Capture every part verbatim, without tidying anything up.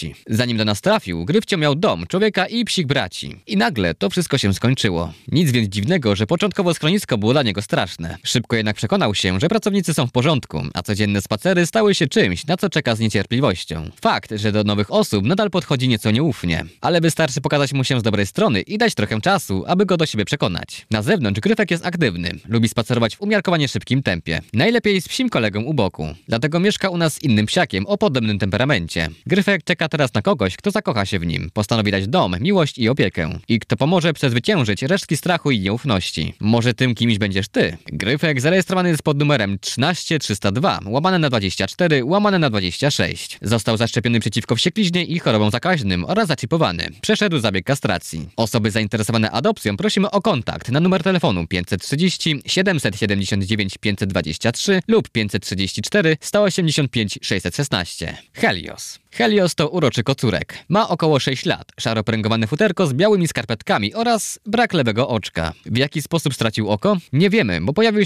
śmierci. Zanim do nas trafił, Gryfcio miał dom, człowieka i psich braci. I nagle to wszystko się skończyło. Nic więc dziwnego, że początkowo schronisko było dla niego straszne. Szybko jednak przekonał się, że pracownicy są w porządku, a codzienne spacery stały się czymś, na co czeka z niecierpliwością. Fakt, że do nowych osób nadal podchodzi nieco nieufnie, ale wystarczy pokazać mu się z dobrej strony i dać trochę czasu, aby go do siebie przekonać. Na zewnątrz Gryfek jest aktywny, lubi spacerować w umiarkowanie szybkim tempie. Najlepiej z psim kolegą u boku, dlatego mieszka u nas z innym psiakiem o podobnym temperamencie. Gryfek czeka teraz na kogoś, kto zakocha się w nim, postanowi dać dom, miłość i opiekę. I kto pomoże przezwyciężyć resztki strachu i nieufności. Może tym kimś będziesz ty? Gryfek zarejestrowany jest pod numerem trzynaście trzysta dwa, łamane na dwadzieścia cztery, łamane na dwadzieścia sześć. Został zaszczepiony przeciwko wściekliźnie i chorobom zakaźnym oraz zaczipowany. Przeszedł zabieg kastracji. Osoby zainteresowane adopcją prosimy o kontakt na numer telefonu pięćset trzydzieści, siedemset siedemdziesiąt dziewięć, pięćset dwadzieścia trzy lub pięćset trzydzieści cztery, sto osiemdziesiąt pięć, sześćset szesnaście. Helios. Helios to uroczy kocurek. Ma około sześć lat, szaropręgowane futerko z białymi skarpetkami oraz brak lewego oczka. W jaki sposób stracił oko? Nie wiemy, bo pojawił się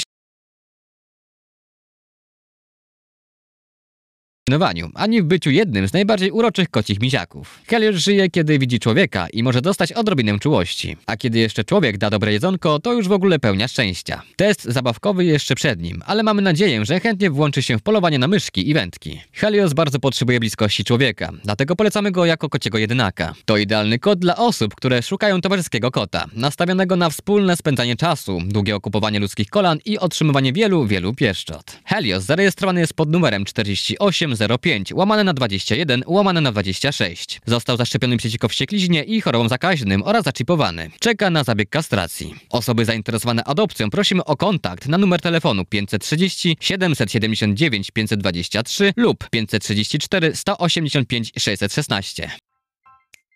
ani w byciu jednym z najbardziej uroczych kocich misiaków. Helios żyje, kiedy widzi człowieka i może dostać odrobinę czułości. A kiedy jeszcze człowiek da dobre jedzonko, to już w ogóle pełnia szczęścia. Test zabawkowy jeszcze przed nim, ale mamy nadzieję, że chętnie włączy się w polowanie na myszki i wędki. Helios bardzo potrzebuje bliskości człowieka, dlatego polecamy go jako kociego jedynaka. To idealny kot dla osób, które szukają towarzyskiego kota, nastawionego na wspólne spędzanie czasu, długie okupowanie ludzkich kolan i otrzymywanie wielu, wielu pieszczot. Helios zarejestrowany jest pod numerem czterdzieści osiem zero pięć, łamane na dwadzieścia jeden, łamane na dwadzieścia sześć. Został zaszczepiony przeciwko wściekliźnie i chorobom zakaźnym oraz zaczipowany. Czeka na zabieg kastracji. Osoby zainteresowane adopcją prosimy o kontakt na numer telefonu pięćset trzydzieści, siedemset siedemdziesiąt dziewięć, pięćset dwadzieścia trzy lub pięćset trzydzieści cztery, sto osiemdziesiąt pięć, sześćset szesnaście.